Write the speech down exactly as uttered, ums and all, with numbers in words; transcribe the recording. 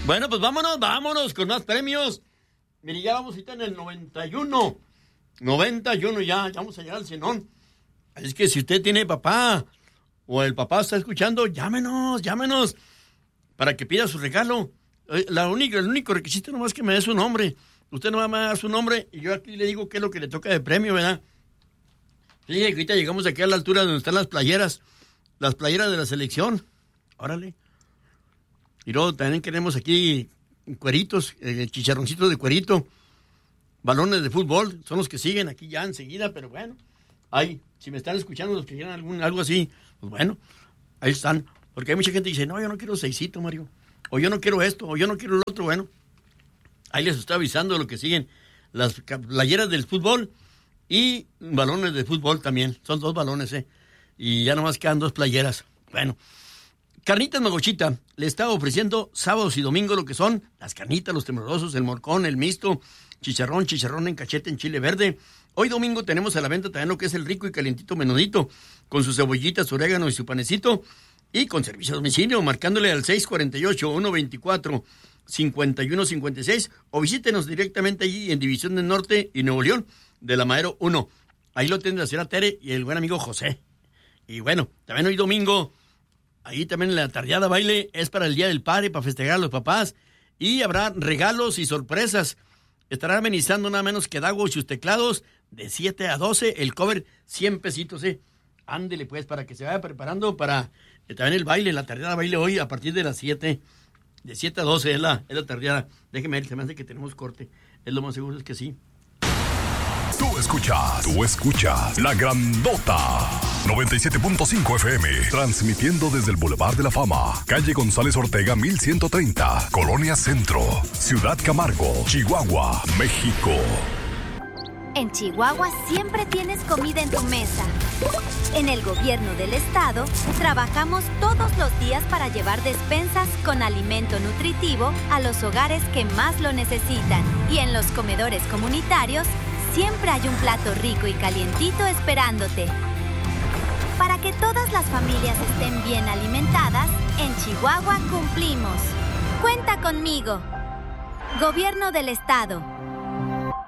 Bueno, pues vámonos, vámonos con más premios. Mire, ya vamos ahorita en el noventa y uno. noventa y uno ya, ya vamos a llegar al cenón. Es que si usted tiene papá o el papá está escuchando, llámenos, llámenos para que pida su regalo. La única, el único requisito nomás es que me dé su nombre. Usted no va a dar su nombre y yo aquí le digo qué es lo que le toca de premio, ¿verdad? Sí, ahorita llegamos aquí a la altura donde están las playeras. Las playeras de la selección. Órale. Y luego también queremos aquí cueritos, eh, chicharroncitos de cuerito, balones de fútbol. Son los que siguen aquí ya enseguida, pero bueno. Ahí, si me están escuchando los que quieran algún, algo así, pues bueno, ahí están. Porque hay mucha gente que dice, no, yo no quiero seisito, Mario. O yo no quiero esto, o yo no quiero lo otro. Bueno, ahí les estoy avisando lo que siguen. Las playeras del fútbol y balones de fútbol también. Son dos balones, ¿eh? Y ya nomás quedan dos playeras. Bueno, Carnitas Magochita le está ofreciendo sábados y domingos lo que son las carnitas, los temblorosos, el morcón, el mixto, chicharrón, chicharrón en cachete en chile verde. Hoy domingo tenemos a la venta también lo que es el rico y calientito menudito, con sus cebollitas, su orégano y su panecito, y con servicio a domicilio, marcándole al seis cuatro ocho, uno dos cuatro, cinco uno cinco seis, o visítenos directamente allí en División del Norte y Nuevo León, de la Madero uno. Ahí lo tiene la señora Tere y el buen amigo José. Y bueno, también hoy domingo, ahí también la tardeada baile es para el Día del Padre, para festejar a los papás, y habrá regalos y sorpresas. Estará amenizando nada menos que Dago y sus teclados de siete a doce, el cover cien pesitos, ¿eh? Ándele pues, para que se vaya preparando para eh, también el baile, la tardeada baile hoy a partir de las siete, de siete a doce es la, es la tardeada. Déjeme ver, se me hace que tenemos corte, es lo más seguro es que sí. Tú escuchas, tú escuchas La Grandota noventa y siete punto cinco F M, transmitiendo desde el Boulevard de la Fama, calle González Ortega mil ciento treinta, Colonia Centro, Ciudad Camargo, Chihuahua, México. En Chihuahua siempre tienes comida en tu mesa. En el gobierno del estado trabajamos todos los días para llevar despensas con alimento nutritivo a los hogares que más lo necesitan. Y en los comedores comunitarios siempre hay un plato rico y calientito esperándote. Para que todas las familias estén bien alimentadas, en Chihuahua cumplimos. Cuenta conmigo. Gobierno del Estado.